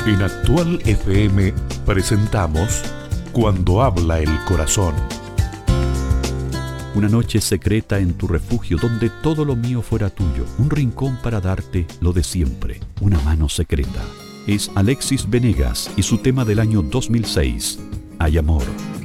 En Actual FM presentamos Cuando habla el corazón. Una noche secreta en tu refugio donde todo lo mío fuera tuyo. Un rincón para darte lo de siempre. Una mano secreta. Es Alexis Venegas y su tema del año 2006, Hay amor.